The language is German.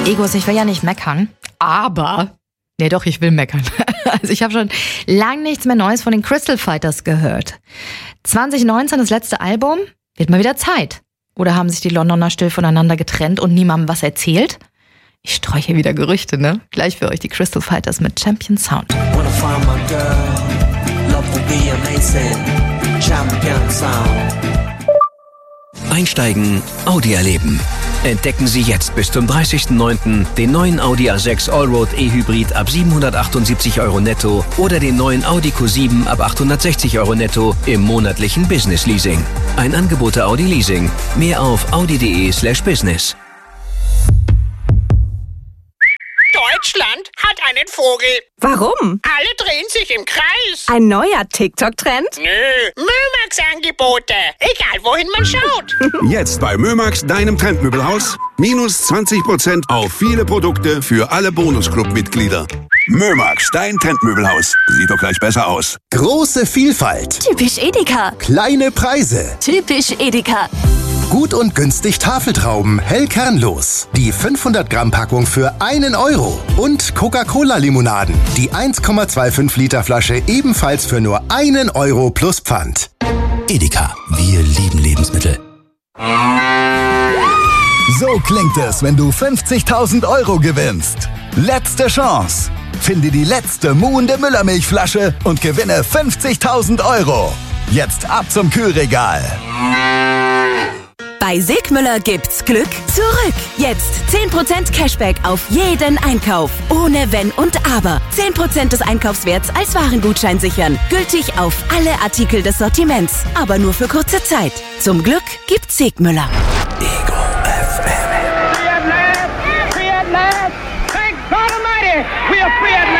Egos, ich will ja nicht meckern, aber... Nee, doch, ich will meckern. Also ich habe schon lang nichts mehr Neues von den Crystal Fighters gehört. 2019, das letzte Album, wird mal wieder Zeit. Oder haben sich die Londoner still voneinander getrennt und niemandem was erzählt? Ich streue hier wieder Gerüchte, ne? Gleich für euch die Crystal Fighters mit Champion Sound. Einsteigen, Audi erleben. Entdecken Sie jetzt bis zum 30.09. den neuen Audi A6 Allroad E-Hybrid ab 778 € netto oder den neuen Audi Q7 ab 860 € netto im monatlichen Business Leasing. Ein Angebot der Audi Leasing. Mehr auf audi.de/business. Deutschland hat einen Vogel. Warum? Alle drehen sich im Kreis. Ein neuer TikTok-Trend? Nö, Mömax-Angebote. Egal, wohin man schaut. Jetzt bei Mömax, deinem Trendmöbelhaus. Minus 20% auf viele Produkte für alle Bonusclub-Mitglieder. Mömax, dein Trendmöbelhaus. Sieht doch gleich besser aus. Große Vielfalt. Typisch Edeka. Kleine Preise. Typisch Edeka. Gut und günstig Tafeltrauben, hell kernlos. Die 500 Gramm Packung für 1 €. Und Coca-Cola-Limonaden. Die 1,25 Liter Flasche ebenfalls für nur 1 € plus Pfand. Edeka, wir lieben Lebensmittel. So klingt es, wenn du 50.000 € gewinnst. Letzte Chance. Finde die letzte muhende Müllermilchflasche und gewinne 50.000 €. Jetzt ab zum Kühlregal. Bei Sigmüller gibt's Glück zurück. Jetzt 10% Cashback auf jeden Einkauf. Ohne Wenn und Aber. 10% des Einkaufswerts als Warengutschein sichern. Gültig auf alle Artikel des Sortiments. Aber nur für kurze Zeit. Zum Glück gibt's Sigmüller. Ego FM. Free at last! Thank God Almighty! We are free at